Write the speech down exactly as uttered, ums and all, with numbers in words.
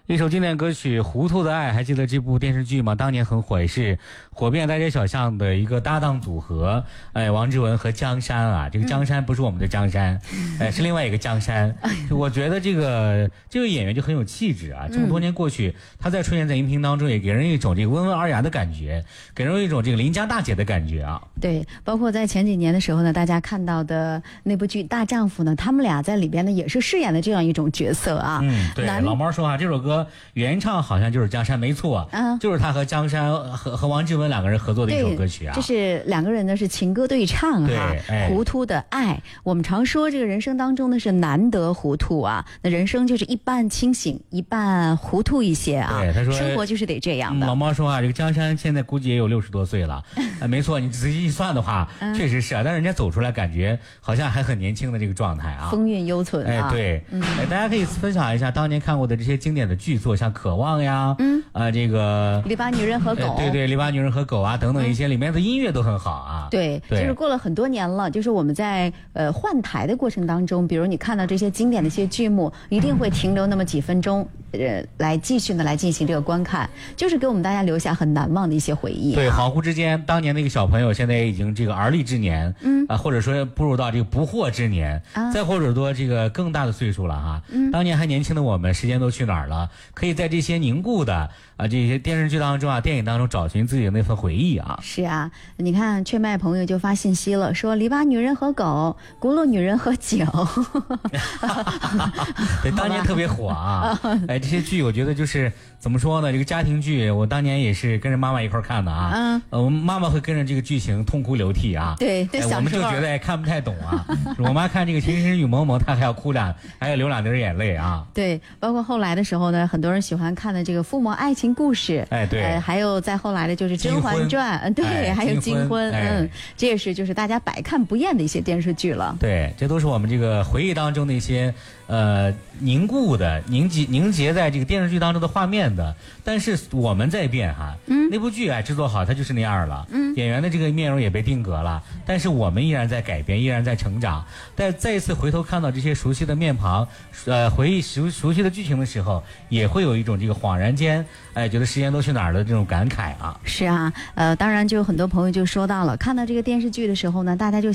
一首经典歌曲《糊涂的爱》，还记得这部电视剧吗？当年很火，也是火遍大街小巷的一个搭档组合。哎，王志文和江山啊，这个江山不是我们的江山，嗯、哎，是另外一个江山。我觉得这个这个演员就很有气质啊。这么多年过去，他再出现在荧屏当中，也给人一种这个温文尔雅的感觉，给人一种这个邻家大姐的感觉啊。 对，包括在前几年的时候呢，大家看到的那部剧《大丈夫》呢，他们俩在里边呢也是饰演的这样一种角色啊。 嗯，对，老猫说啊，这首歌。原唱好像就是江山，没错，嗯，就是他和江山和和王志文两个人合作的一首歌曲啊。 这是两个人呢是情歌对唱哈， 哎、 糊涂的爱。我们常说这个人生当中呢是难得糊涂啊，那人生就是一半清醒，一半糊涂一些啊。 对，他说生活就是得这样的。 老猫说啊，这个江山现在估计也有六十多岁了，呃、没错，你仔细一算的话，嗯、确实是啊，但是人家走出来感觉好像还很年轻的这个状态啊， 风韵犹存啊。哎，对，嗯、哎，大家可以分享一下当年看过的这些经典的剧作，像《渴望》呀，嗯，啊、呃，这个篱笆女人和狗， 呃、对对，篱笆女人和狗啊，等等一些，里面的音乐都很好啊。 对，对就是过了很多年了，就是我们在呃换台的过程当中，比如你看到这些经典的一些剧目，一定会停留那么几分钟，呃，来继续的来进行这个观看，就是给我们大家留下很难忘的一些回忆、啊。 对，恍惚之间，当年那个小朋友现在也已经这个而立之年，嗯啊、呃，或者说步入到这个不惑之年，啊，再或者说这个更大的岁数了哈。嗯，当年还年轻的我们，时间都去哪儿了？可以在这些凝固的啊这些电视剧当中啊，电影当中找寻自己的那份回忆啊。 是啊，你看雀麦朋友就发信息了，说篱笆女人和狗，轱辘女人和酒。 对，当年特别火啊。哎，这些剧我觉得就是怎么说呢？这个家庭剧，我当年也是跟着妈妈一块看的啊。嗯。呃，我们妈妈会跟着这个剧情痛哭流涕啊。 对对、 哎，我们就觉得、哎、看不太懂啊。我妈看这个《情深雨蒙蒙》，她还要哭两，还要流两滴眼泪啊。 对，包括后来的时候呢，很多人喜欢看的这个父母爱情故事。 哎，对。 呃，还有再后来的就是《甄嬛传》，对、哎，还有《金婚》，嗯，这也是就是大家百看不厌的一些电视剧了。 对，这都是我们这个回忆当中的一些呃凝固的、凝结、凝结在这个电视剧当中的画面的。但是我们在变哈，嗯，那部剧哎制作好，它就是那样了，嗯，演员的这个面容也被定格了，但是我们依然在改变，依然在成长。但再一次回头看到这些熟悉的面庞，呃，回忆熟熟悉的剧情的时候，也会有一种这个恍然间，哎，觉得时间都去哪儿了这种感慨啊。 是啊，呃，当然就有很多朋友就说到了，看到这个电视剧的时候呢，大家就